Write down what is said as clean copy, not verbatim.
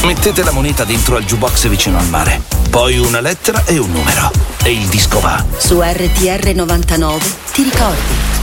Mettete la moneta dentro al jukebox vicino al mare. Poi una lettera e un numero. E il disco va. Su RTR 99 ti ricordi.